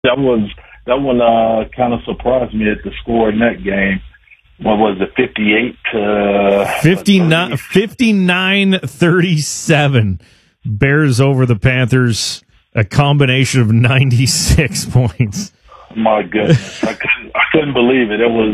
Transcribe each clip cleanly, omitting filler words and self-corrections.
That one kind of surprised me at the score in that game. What was it, 58 to 59-37. Bears over the Panthers, a combination of 96 points. My goodness. I couldn't believe it. It was,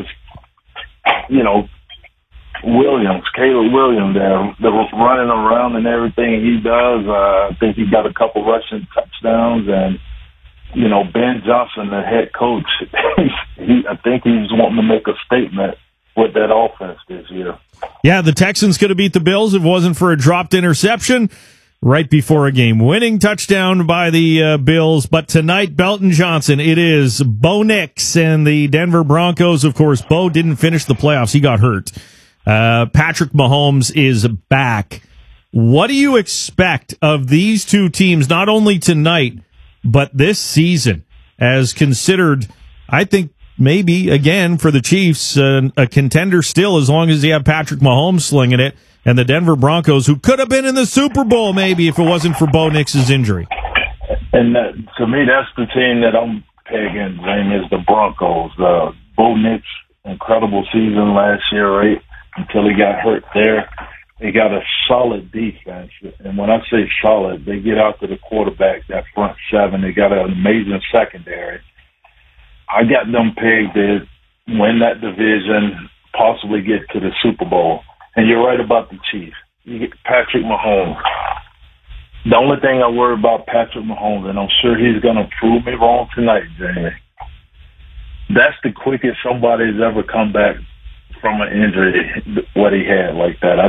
Caleb Williams there, that was running around and everything he does. I think he got a couple rushing touchdowns, and Ben Johnson, the head coach, I think he's wanting to make a statement with that offense this year. Yeah, the Texans could have beat the Bills if it wasn't for a dropped interception right before a game-winning touchdown by the Bills. But tonight, Belton Johnson, it is Bo Nix and the Denver Broncos. Of course, Bo didn't finish the playoffs. He got hurt. Patrick Mahomes is back. What do you expect of these two teams, not only tonight, but this season, as considered, I think, maybe, again, for the Chiefs, a contender still, as long as you have Patrick Mahomes slinging it, and the Denver Broncos, who could have been in the Super Bowl, maybe, if it wasn't for Bo Nix's injury. And to me, that's the team that I'm pegging, Jamie, is the Broncos. Bo Nix, incredible season last year, right, until he got hurt there. They got a solid defense, and when I say solid, they get out to the quarterback, that front seven. They got an amazing secondary. I got them pegged to win that division, possibly get to the Super Bowl. And you're right about the Chiefs. You get Patrick Mahomes. The only thing I worry about Patrick Mahomes, and I'm sure he's going to prove me wrong tonight, Jamie, that's the quickest somebody's ever come back from an injury, what he had like that.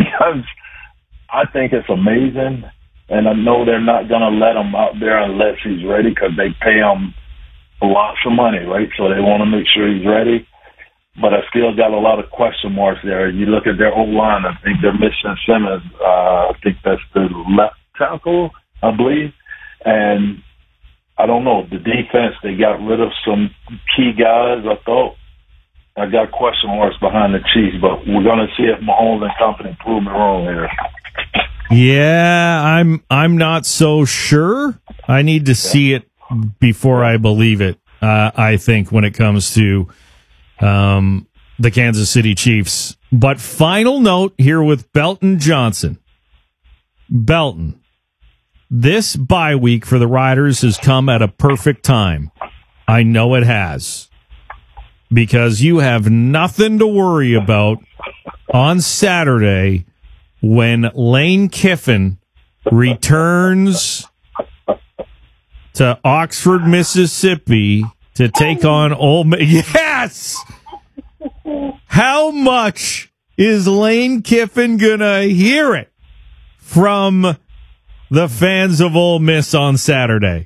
I think it's amazing, and I know they're not going to let him out there unless he's ready, because they pay him lots of money, right? So they want to make sure he's ready. But I still got a lot of question marks there. You look at their O-line, I think they're missing Simmons. I think that's the left tackle, I believe. And I don't know, the defense, they got rid of some key guys, I thought. I got question marks behind the Chiefs, but we're going to see if Mahomes and company prove me wrong here. Yeah, I'm not so sure. I need to see it before I believe it, I think, when it comes to the Kansas City Chiefs. But final note here with Belton Johnson. Belton, this bye week for the Riders has come at a perfect time. I know it has. Because you have nothing to worry about on Saturday when Lane Kiffin returns to Oxford, Mississippi to take on Ole Miss. Yes! How much is Lane Kiffin going to hear it from the fans of Ole Miss on Saturday?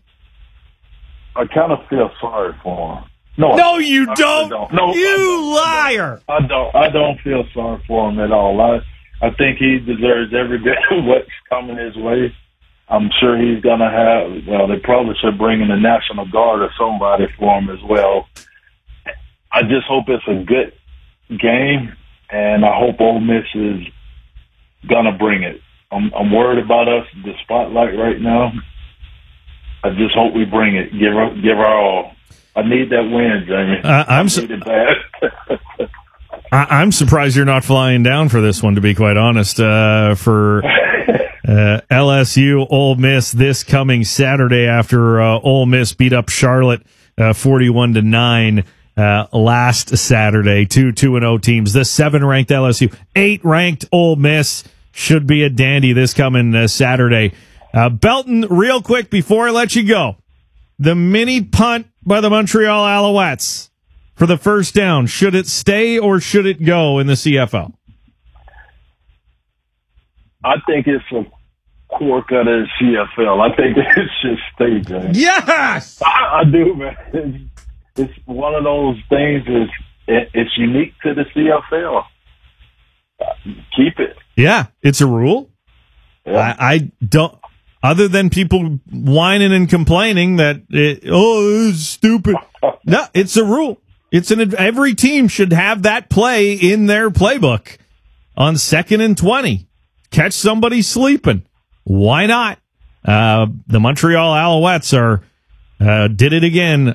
I kind of feel sorry for him. No, you don't. No, you liar. I don't feel sorry for him at all. I think he deserves every bit of what's coming his way. I'm sure he's going to have, they probably should bring in the National Guard or somebody for him as well. I just hope it's a good game, and I hope Ole Miss is going to bring it. I'm worried about us, the spotlight right now. I just hope we bring it. Give our all. I need that win, Jamie. I need it bad. I'm surprised you're not flying down for this one, to be quite honest. For LSU Ole Miss this coming Saturday after Ole Miss beat up Charlotte 41-9 last Saturday. 2-0 teams. The 7-ranked LSU, 8-ranked Ole Miss should be a dandy this coming Saturday. Belton, real quick before I let you go, the mini punt by the Montreal Alouettes for the first down, should it stay or should it go in the CFL? I think it's a quirk of the CFL. I think it should stay, James. Yes! I do, man. It's one of those things, it's unique to the CFL. Keep it. Yeah, it's a rule. Yeah. I don't... Other than people whining and complaining that, this is stupid. No, it's a rule. Every team should have that play in their playbook on 2nd and 20. Catch somebody sleeping. Why not? The Montreal Alouettes are Did it again